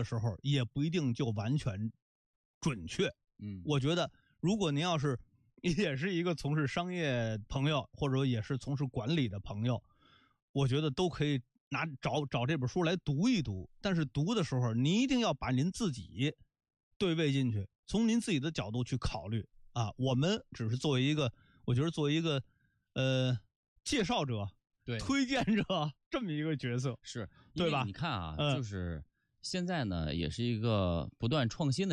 的时候也不一定就完全准确。我觉得如果您要是也是一个从事商业朋友，或者说也是从事管理的朋友，我觉得都可以找这本书来读一读。但是读的时候，您一定要把您自己对位进去，从您自己的角度去考虑啊。我们只是作为一个，我觉得作为一个介绍者、 对推荐者这么一个角色， 是， 对吧？ 你看啊，就是现在呢，也是一个不断创新的